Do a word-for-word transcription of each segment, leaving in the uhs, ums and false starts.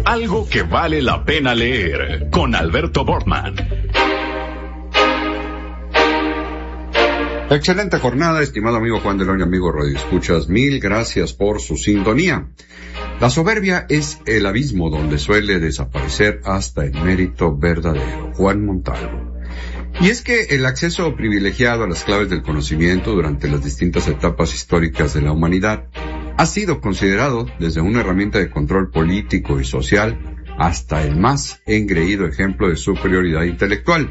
Algo que vale la pena leer con Alberto Bortman. Excelente jornada, estimado amigo Juan Delón y amigo Radio Escuchas. Mil gracias por su sintonía. La soberbia es el abismo donde suele desaparecer hasta el mérito verdadero. Juan Montalvo. Y es que el acceso privilegiado a las claves del conocimiento durante las distintas etapas históricas de la humanidad ha sido considerado desde una herramienta de control político y social hasta el más engreído ejemplo de superioridad intelectual.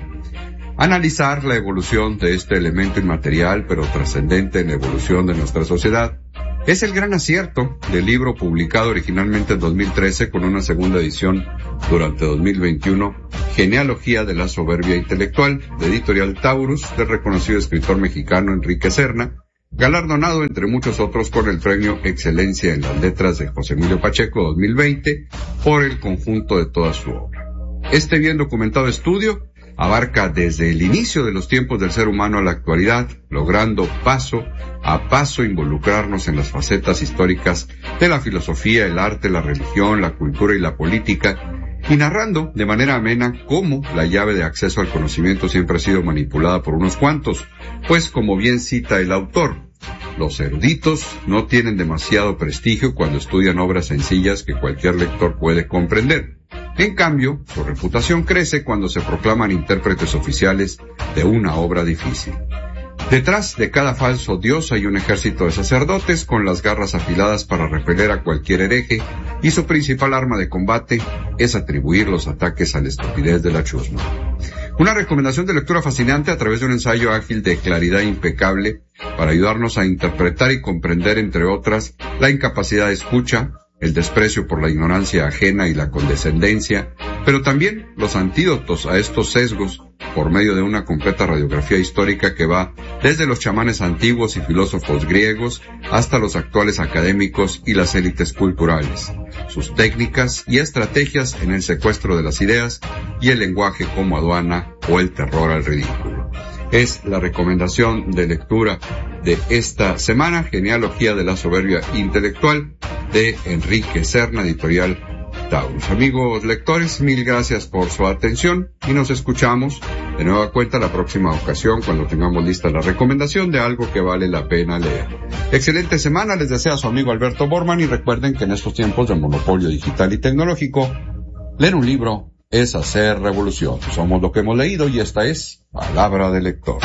Analizar la evolución de este elemento inmaterial pero trascendente en la evolución de nuestra sociedad es el gran acierto del libro publicado originalmente en dos mil trece con una segunda edición durante dos mil veintiuno, Genealogía de la soberbia intelectual, de Editorial Taurus, del reconocido escritor mexicano Enrique Serna, galardonado entre muchos otros con el premio Excelencia en las Letras de José Emilio Pacheco dos mil veinte por el conjunto de toda su obra. Este bien documentado estudio abarca desde el inicio de los tiempos del ser humano a la actualidad, logrando paso a paso involucrarnos en las facetas históricas de la filosofía, el arte, la religión, la cultura y la política, y narrando de manera amena cómo la llave de acceso al conocimiento siempre ha sido manipulada por unos cuantos, pues como bien cita el autor, los eruditos no tienen demasiado prestigio cuando estudian obras sencillas que cualquier lector puede comprender. En cambio, su reputación crece cuando se proclaman intérpretes oficiales de una obra difícil. Detrás de cada falso dios hay un ejército de sacerdotes con las garras afiladas para repeler a cualquier hereje, y su principal arma de combate es atribuir los ataques a la estupidez de la chusma. Una recomendación de lectura fascinante a través de un ensayo ágil de claridad impecable para ayudarnos a interpretar y comprender, entre otras, la incapacidad de escucha, el desprecio por la ignorancia ajena y la condescendencia, pero también los antídotos a estos sesgos por medio de una completa radiografía histórica que va desde los chamanes antiguos y filósofos griegos hasta los actuales académicos y las élites culturales, sus técnicas y estrategias en el secuestro de las ideas y el lenguaje como aduana o el terror al ridículo. Es la recomendación de lectura de esta semana, Genealogía de la soberbia intelectual, de Enrique Serna, Editorial Taurus. Amigos lectores, mil gracias por su atención y nos escuchamos de nueva cuenta la próxima ocasión cuando tengamos lista la recomendación de algo que vale la pena leer. Excelente semana, les desea su amigo Alberto Bortman, y recuerden que en estos tiempos de monopolio digital y tecnológico, leer un libro es hacer revolución. Somos lo que hemos leído y esta es Palabra del Lector.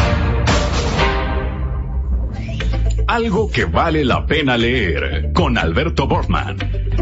Algo que vale la pena leer con Alberto Bortman.